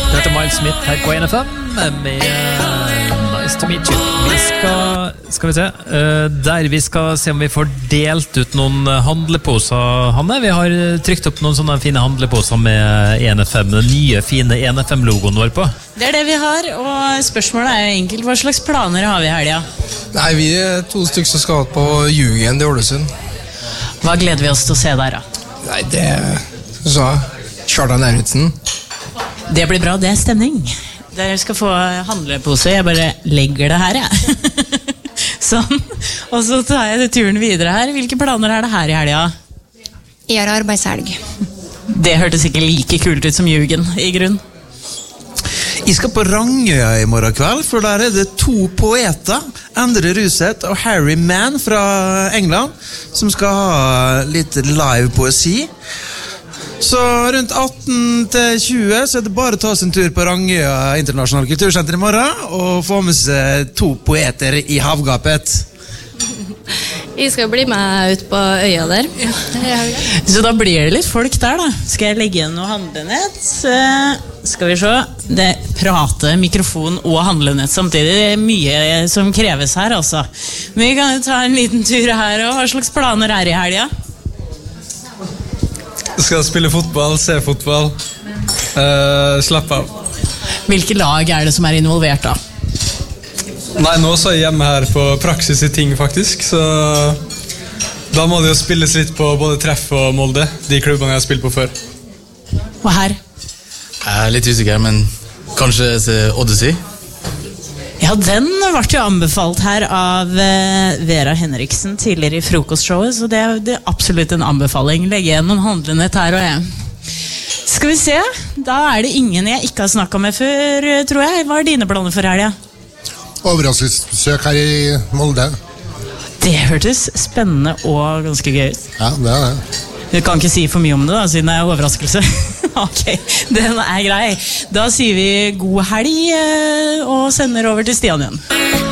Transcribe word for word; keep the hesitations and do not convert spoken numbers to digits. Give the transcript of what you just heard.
Dette er Miles Smith her på N F M med Nice to meet you. Vi skal, skal vi se, der vi skal se om vi får delt ut noen handleposer, Hanne. Vi har trykt opp noen sånne fine handleposer med N F M, den nye fine N F M-logoen vår på. Det er det vi har, og spørsmålet er jo enkelt. Hva slags planer har vi i helga? Nei, vi er to stykker som skal på Jugend i Ålesund. Hva gleder vi oss til å se der, da? Nei, det er, så Kjartan Eriksen. Det blir bra, det er stemning. Dere skal få handlepose, jeg bare legger det her, jeg. Sånn, og så tar jeg det turen videre her. Hvilke planer er det her i helga? Jeg har arbeidshelg. Det hørtes ikke like kult ut som Jugend, i grunn. Jeg skal på Rangøya i morgen kveld, for der er det to poeter, Endre Ruseth og Harry Mann fra England, som skal ha litt live poesi. Så rundt atten til tjue så er det bare å ta sin tur på Rangøya Internasjonale Kultursenter i morgen og få med seg to poeter i havgapet. Jeg skal bli med ut på øya der. Så da blir det litt folk der, da. Skal jeg legge igjen noe handlenett? Skal vi se. Det prater mikrofon og handlenett samtidig. Det er mye som kreves her, altså. Men vi kan jo ta en liten tur her, og hva slags planer er i helga? Skal spille fotball, se fotball, uh, slappe av. Hvilke lag er det som er involvert da? Nei, nå så er jeg hjemme her på praksis i ting faktisk, så da må det jo spilles litt på både Treff og Molde, de klubbene jeg har spilt på før. Og her? Jeg er litt usikker, men kanskje se Odyssey? Ja, den ble jo anbefalt her av Vera Henriksen tidligere i frokostshowet, så det er, det er absolutt en anbefaling. Legge igjen noen handlenett her og jeg. Skal vi se, da er det ingen jeg ikke har snakket med før, tror jeg. Hva er dine planer for helga? Overraskelsesbesøk her i Molde. Det hørtes spennende og ganske gøy ut. Ja, det er det. Du kan ikke si for mye om det da, siden det er overraskelse. Ok, den er grei. Da sier vi god helg og sender over til Stian igjen.